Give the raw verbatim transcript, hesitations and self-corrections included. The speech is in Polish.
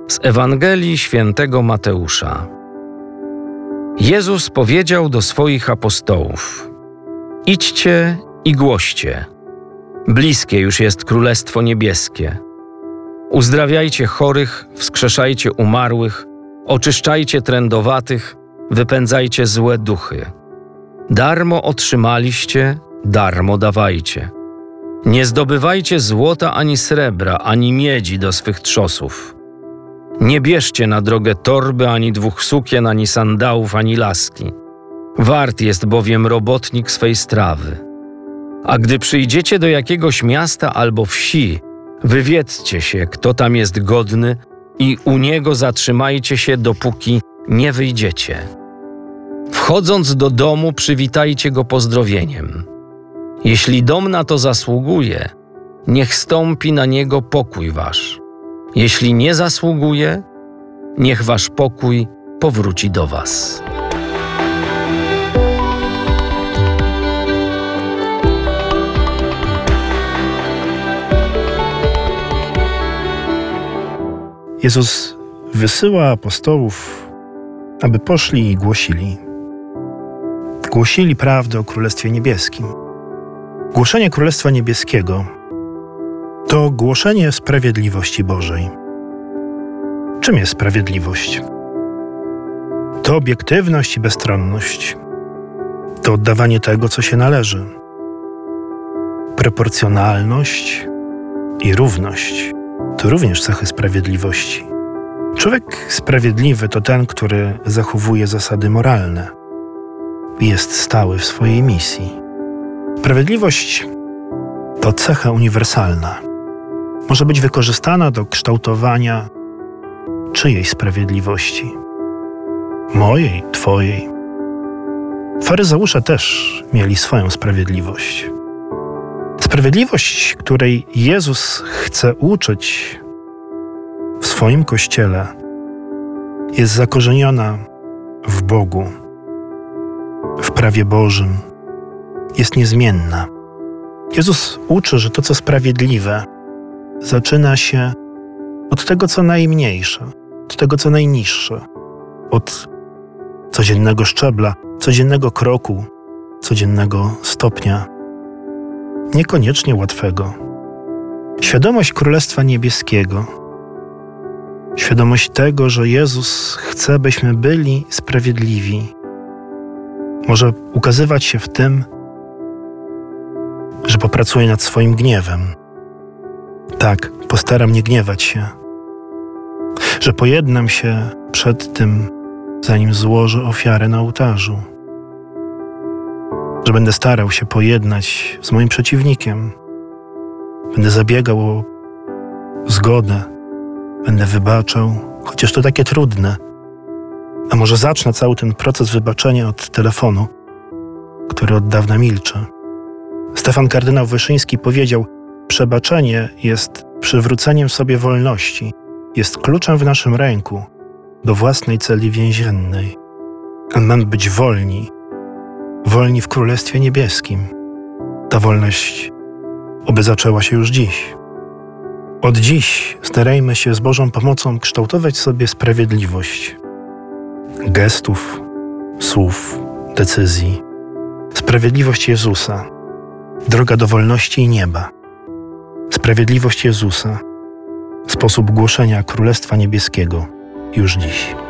Z Ewangelii Świętego Mateusza. Jezus powiedział do swoich apostołów: idźcie i głoście. Bliskie już jest Królestwo Niebieskie. Uzdrawiajcie chorych, wskrzeszajcie umarłych, oczyszczajcie trędowatych, wypędzajcie złe duchy. Darmo otrzymaliście, darmo dawajcie. Nie zdobywajcie złota ani srebra, ani miedzi do swych trzosów. Nie bierzcie na drogę torby, ani dwóch sukien, ani sandałów, ani laski. Wart jest bowiem robotnik swej strawy. A gdy przyjdziecie do jakiegoś miasta albo wsi, wywiedzcie się, kto tam jest godny, i u niego zatrzymajcie się, dopóki nie wyjdziecie. Wchodząc do domu, przywitajcie go pozdrowieniem. Jeśli dom na to zasługuje, niech stąpi na niego pokój wasz. Jeśli nie zasługuje, niech wasz pokój powróci do was. Jezus wysyła apostołów, aby poszli i głosili. Głosili prawdę o Królestwie Niebieskim. Głoszenie Królestwa Niebieskiego to głoszenie sprawiedliwości Bożej. Czym jest sprawiedliwość? To obiektywność i bezstronność. To oddawanie tego, co się należy. Proporcjonalność i równość to również cechy sprawiedliwości. Człowiek sprawiedliwy to ten, który zachowuje zasady moralne i jest stały w swojej misji. Sprawiedliwość to cecha uniwersalna. Może być wykorzystana do kształtowania czyjejś sprawiedliwości. Mojej, twojej. Faryzeusze też mieli swoją sprawiedliwość. Sprawiedliwość, której Jezus chce uczyć w swoim Kościele, jest zakorzeniona w Bogu, w prawie Bożym, jest niezmienna. Jezus uczy, że to, co sprawiedliwe, zaczyna się od tego, co najmniejsze, od tego, co najniższe, od codziennego szczebla, codziennego kroku, codziennego stopnia, niekoniecznie łatwego. Świadomość Królestwa Niebieskiego, świadomość tego, że Jezus chce, byśmy byli sprawiedliwi, może ukazywać się w tym, że popracuję nad swoim gniewem. Tak, postaram nie gniewać się. Że pojednam się przed tym, zanim złożę ofiarę na ołtarzu. Że będę starał się pojednać z moim przeciwnikiem. Będę zabiegał o zgodę. Będę wybaczał, chociaż to takie trudne. A może zacznę cały ten proces wybaczenia od telefonu, który od dawna milczy. Stefan kardynał Wyszyński powiedział: przebaczenie jest przywróceniem sobie wolności, jest kluczem w naszym ręku do własnej celi więziennej. A mamy być wolni, wolni w Królestwie Niebieskim. Ta wolność oby zaczęła się już dziś. Od dziś starajmy się z Bożą pomocą kształtować sobie sprawiedliwość gestów, słów, decyzji. Sprawiedliwość Jezusa, droga do wolności i nieba. Sprawiedliwość Jezusa, sposób głoszenia Królestwa Niebieskiego już dziś.